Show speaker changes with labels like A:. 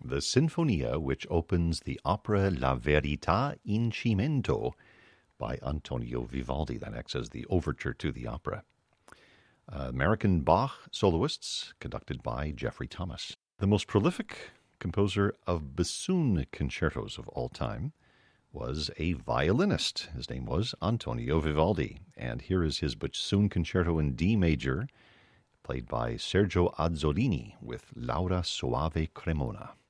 A: the Sinfonia which opens the opera La Verità in Cimento by Antonio Vivaldi. That acts as the overture to the opera. American Bach soloists, conducted by Jeffrey Thomas. The most prolific composer of bassoon concertos of all time was a violinist. His name was Antonio Vivaldi. And here is his bassoon concerto in D major, played by Sergio Azzolini with Laura Soave Cremona.